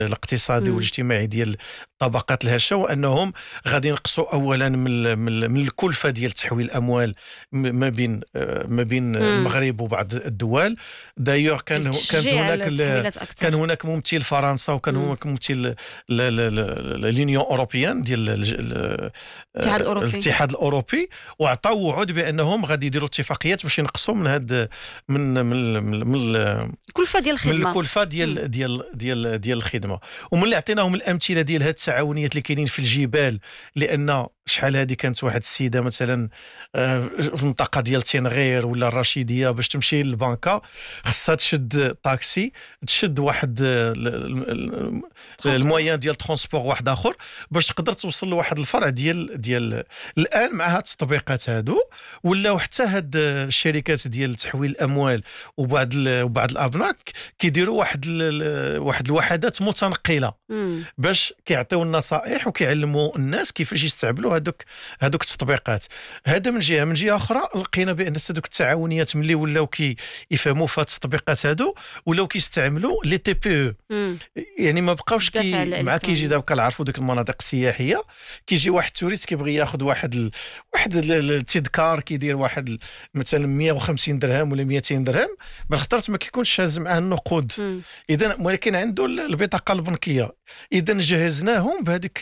الاقتصادي والاجتماعي ديال الطبقات الهشه، وانهم غادي ينقصوا اولا من الكلفه ديال تحويل الاموال ما بين المغرب وبعض الدول. دايوغ كان هناك ممثل فرنسا، وكان هناك ممثل لونيون اوروبيان ديال الاتحاد الاوروبي، وعطاو وعود بانهم غادي يديروا اتفاقيات باش ينقصوا من هاد من الكلفه ديال الخدمه، من الكلفه ديال الخدمه. ومن اللي عطيناهم الامثله ديال هاد التعاونيات اللي كاينين في الجبال، لان شحال هذه كانت واحد السيده مثلا في المنطقه ديال تنغير ولا الرشيديه، باش تمشي للبنكه خصها تشد طاكسي، تشد واحد المويان ديال ترونسبور واحد اخر باش تقدر توصل لواحد الفرع ديال الان. مع هاد التطبيقات هادو ولاو حتى هاد الشركات ديال تحويل الاموال وبعض الابناك كيديروا واحد الوحدات متنقله باش كيعطيو النصائح وكيعلموا الناس كيفاش يستعملوا هذوك التطبيقات. هذا من جهه اخرى لقينا بان هذوك التعاونيات ملي ولاو كيفهموا في هاد التطبيقات هادو ولاو كيستعملوا لي تي بي او، يعني ما بقاوش مع كيجي دابا كنعرفوا ديك المناطق السياحيه، كيجي واحد توريست كيبغي ياخذ واحد التذكار كيدير واحد مثلا 150 درهم ولا 200 درهم، بالخطرات ما كيكونش شاز معاه النقود، اذا ولكن عنده البطاقه البنكيه. اذا جهزناهم بهذيك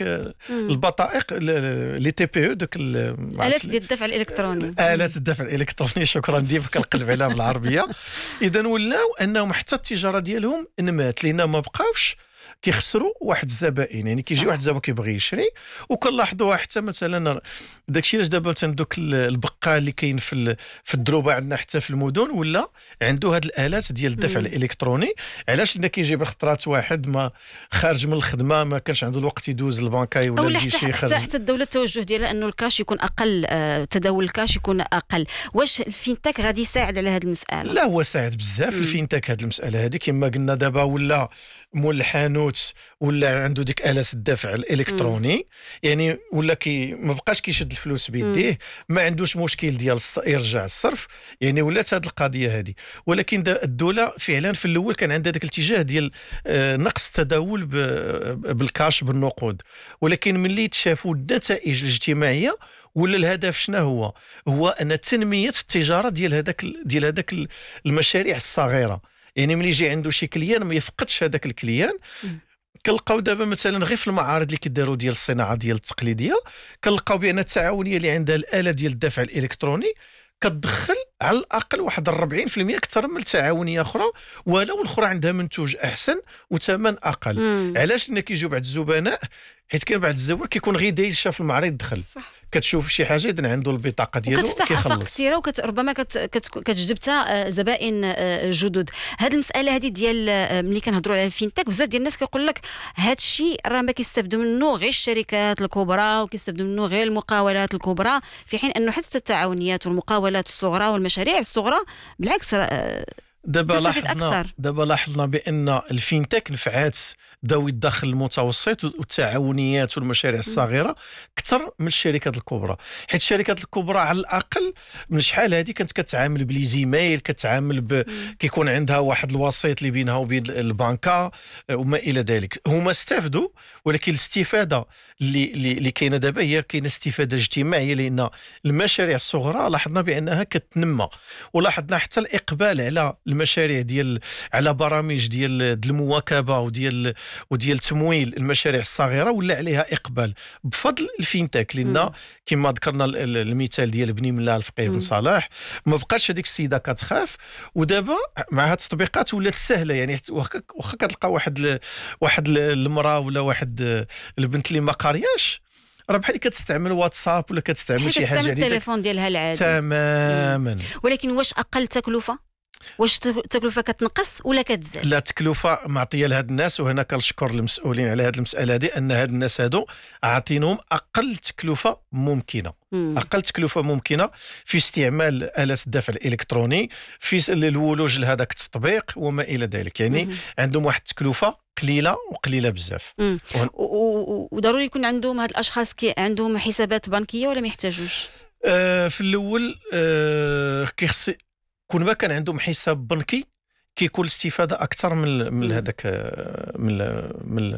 البطائق لي تي بي او، دوك الات ديال الدفع الالكتروني، الات الدفع الالكتروني، شكرا ديما كنقلب عليها بالعربيه. اذا ولاو انهم حتى التجاره ديالهم نمات، لان ما بقاوش كيخسروا واحد الزبائن، يعني كيجي واحد الزبائن كيبغي يشري. وكنلاحظوها حتى مثلا داكشي علاش دابا دوك البقال اللي كاين في الدروبه عندنا حتى في المدن ولا عنده هاد الالات ديال الدفع الالكتروني. علاش؟ لان كيجي بالخطرات واحد ما خارج من الخدمه ما كانش عنده الوقت يدوز البنكاي ولا الكيشي حتى الدوله التوجه ديالها انه الكاش يكون اقل، تداول الكاش يكون اقل. واش الفينتك غادي يساعد على هذه المساله؟ لا، هو ساعد بزاف الفينتك هذه المساله هذه. كما قلنا دابا ولا مول الحانوت ولا عنده ديك آلات الدفع الالكتروني، يعني ولا ما بقاش كيشد الفلوس بيديه، ما عندوش مشكل ديال يرجع الصرف، يعني ولات هذه القضيه هذه. ولكن الدوله فعلا في الاول كان عندها ذاك الاتجاه ديال نقص التداول بالكاش بالنقود، ولكن ملي تشافوا النتائج الاجتماعيه ولا الهدف شنو هو ان تنميه التجاره ديال هذاك المشاريع الصغيره. يعني ملي يجي عنده شي كليان ما يفقدش هذاك الكليان. كنلقاو دابا مثلا غير في المعارض اللي كيداروا ديال الصناعه ديال التقليديه، كنلقاو بان التعاونيه اللي عندها الاله ديال الدفع الالكتروني كتدخل على الاقل واحد 40% اكثر من التعاونيه اخرى، ولو الاخرى عندها منتوج احسن وثمن اقل. علاش؟ لان كيجيو بعض الزبناء، حيت كاين بعض الزوار كيكون غير دايز شاف المعرض دخل، كتشوف شي حاجه اذا عنده البطاقه ديالو كتفتح افاق كثيره ربما كتجذب حتى زبائن جدد. هذه المساله هذه ديال ملي كنهضروا على الفينتك، بزاف ديال الناس كيقول لك هذا الشيء راه ما كيستافدوا منه غير الشركات الكبرى وكيستافدوا منه غير المقاولات الكبرى، في حين انه حتى التعاونيات والمقاولات الصغرى والمشاريع الصغرى بالعكس دابا لاحظنا بان الفينتك نفعات ذوي الدخل المتوسط والتعاونيات والمشاريع الصغيره اكثر من الشركات الكبرى، حيت الشركات الكبرى على الاقل من شحال هذه كانت كتعامل بلي زيميل، كتعامل كيكون عندها واحد الوسيط اللي بينها وبين البنكه وما الى ذلك. هما استفدوا، ولكن الاستفاده اللي كاينه دابا هي كاينه استفاده اجتماعيه، لان المشاريع الصغرى لاحظنا بانها كتنمى، ولاحظنا حتى الاقبال على المشاريع على برامج ديال المواكبه وديال تمويل المشاريع الصغيره ولا عليها اقبال بفضل الفينتك. لان كما ذكرنا المثال ديال بني ملا الفقيه بن صلاح، ما بقاش هذيك السيده كتخاف، ودابا مع هاد التطبيقات ولات سهله. يعني واخا كتلقى واحد المراه ولا واحد البنت اللي ما قارياش، راه بحال كتستعمل واتساب ولا كتستعمل شي حاجه ديال التليفون ديالها العادي تماما. ولكن واش اقل تكلفه؟ واش التكلفه كتنقص ولا كتزاد؟ لا، التكلفه معطيه لهاد الناس، وهنا كنشكر المسؤولين على هذه المساله هذه، ان هاد الناس هادو عاطينهم اقل تكلفه ممكنه. اقل تكلفه ممكنه في استعمال آلات الدفع الالكتروني، في الولوج لهذاك التطبيق وما الى ذلك. يعني عندهم واحد التكلفه قليله بزاف. وضروري يكون عندهم هاد الاشخاص عندهم حسابات بنكيه ولا ما يحتاجوش؟ في الاول كون ما كان عندهم حساب بنكي كيكون الاستفاده اكثر من مم. هذاك من